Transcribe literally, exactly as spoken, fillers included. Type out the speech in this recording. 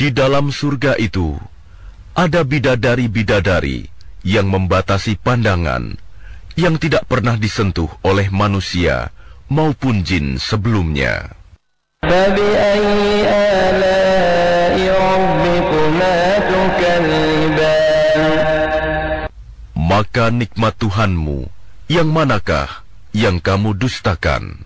Di dalam surga itu, ada bidadari-bidadari yang membatasi pandangan, yang tidak pernah disentuh oleh manusia maupun jin sebelumnya. Maka nikmat Tuhanmu, yang manakah yang kamu dustakan?